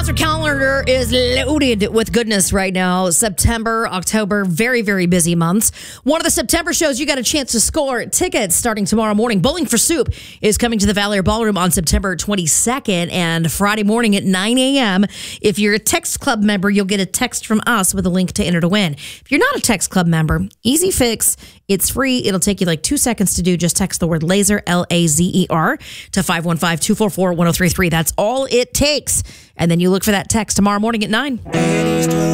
Your calendar is loaded with goodness right now. September, October, very, very busy months. One of the September shows you got a chance to score tickets starting tomorrow morning. Bowling for Soup is coming to the Valier Ballroom on September 22nd and Friday morning at 9 a.m. If you're a Text Club member, you'll get a text from us with a link to enter to win. If you're not a Text Club member, easy fix. It's free. It'll take you like 2 seconds to do. Just text the word laser, L-A-Z-E-R, to 515-244-1033. That's all it takes. And then you look for that text tomorrow morning at 9.